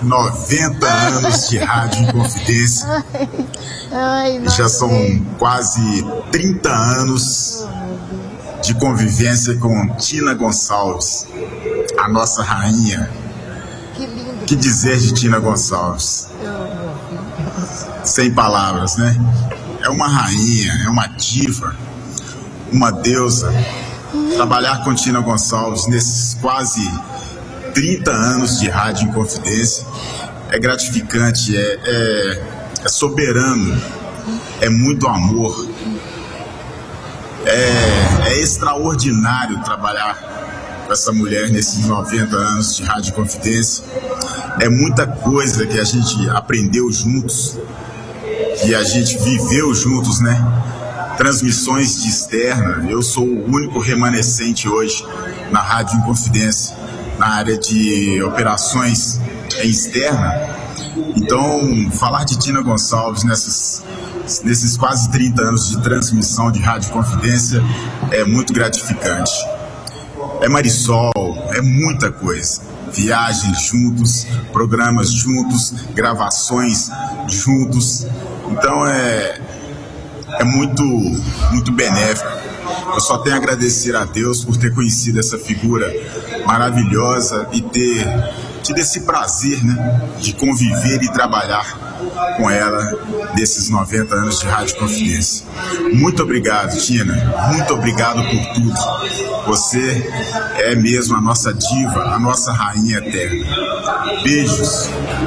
90 anos de Rádio Inconfidência. Já são quase 30 anos de convivência com Tina Gonçalves, a nossa rainha. Que dizer de Tina Gonçalves? Sem palavras, né? É uma rainha, é uma diva, uma deusa. Trabalhar com Tina Gonçalves nesses quase 30 anos de Rádio Inconfidência é gratificante, é soberano, é muito amor, é extraordinário trabalhar com essa mulher nesses 90 anos de Rádio Inconfidência. É muita coisa que a gente aprendeu juntos, que a gente viveu juntos, né? Transmissões de externa. Eu sou o único remanescente hoje na Rádio Inconfidência, na área de operações em externa. Então, falar de Tina Gonçalves nesses quase 30 anos de transmissão de Rádio Inconfidência é muito gratificante. É Marisol, é muita coisa. Viagens juntos, programas juntos, gravações juntos. Então é muito, muito benéfico. Eu só tenho a agradecer a Deus por ter conhecido essa figura maravilhosa e ter tido esse prazer, né, de conviver e trabalhar com ela nesses 90 anos de Rádio Inconfidência. Muito obrigado, Tina. Muito obrigado por tudo. Você é mesmo a nossa diva, a nossa rainha eterna. Beijos.